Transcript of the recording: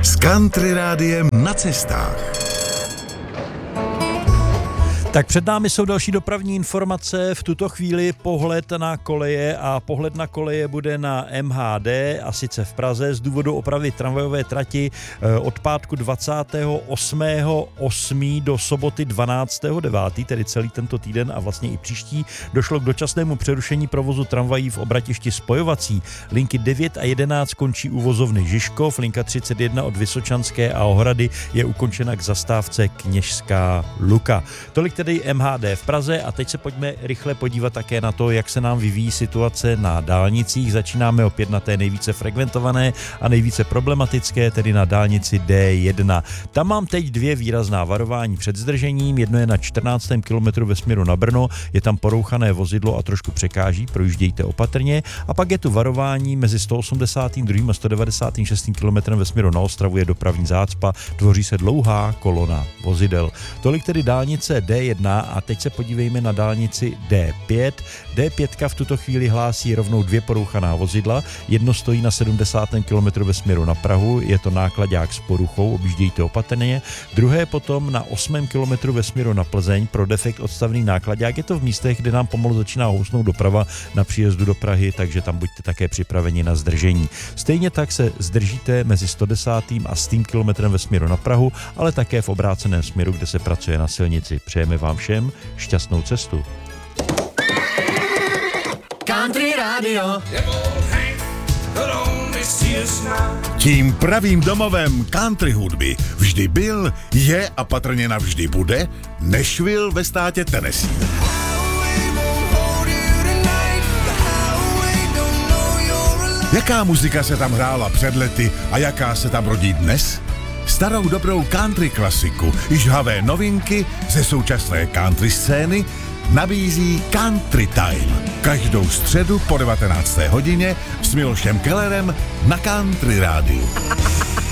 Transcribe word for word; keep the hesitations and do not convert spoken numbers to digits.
s Country Rádiem na cestách. Tak před námi jsou další dopravní informace, v tuto chvíli pohled na koleje a pohled na koleje bude na M H D a sice v Praze z důvodu opravy tramvajové trati od pátku dvacátého osmého osmého do soboty dvanáctého devátého tedy celý tento týden a vlastně i příští, došlo k dočasnému přerušení provozu tramvají v obratišti spojovací. Linky devět a jedenáct končí u vozovny Žižkov, linka třicet jedna od Vysočanské a Ohrady je ukončena k zastávce Kněžská Luka. Tolik tedy M H D v Praze a teď se pojďme rychle podívat také na to, jak se nám vyvíjí situace na dálnicích. Začínáme opět na té nejvíce frekventované a nejvíce problematické, tedy na dálnici D jedna. Tam mám teď dvě výrazná varování před zdržením. Jedno je na čtrnáctém kilometru ve směru na Brno, je tam porouchané vozidlo a trošku překáží, projíždějte opatrně. A pak je tu varování mezi sto osmdesátým druhým a sto devadesátým šestým kilometrem ve směru na Ostravu je dopravní zácpa, tvoří se dlouhá kolona vozidel. Tolik tedy dálnice D jedna a teď se podívejme na dálnici D pět. D pět v tuto chvíli hlásí rovnou dvě porouchaná vozidla. Jedno stojí na sedmdesátém kilometru ve směru na Prahu, je to náklaďák s poruchou, objíždějte opatrně. Druhé potom na osmém kilometru ve směru na Plzeň pro defekt odstavný náklaďák. Je to v místech, kde nám pomalu začíná housnout doprava na příjezdu do Prahy, takže tam buďte také připraveni na zdržení. Stejně tak se zdržíte mezi sto desátým a stým kilometrem ve směru na Prahu, ale také v obráceném směru, kde se pracuje na silnici. Přejeme vám všem šťastnou cestu. Country Radio. Tím pravým domovem country hudby vždy byl, je a patrně navždy bude Nashville ve státě Tennessee. Jaká muzika se tam hrála před lety a jaká se tam rodí dnes? Starou dobrou country klasiku i žhavé novinky ze současné country scény nabízí Country Time. Každou středu po devatenácté hodině s Milošem Kellerem na Country Rádiu.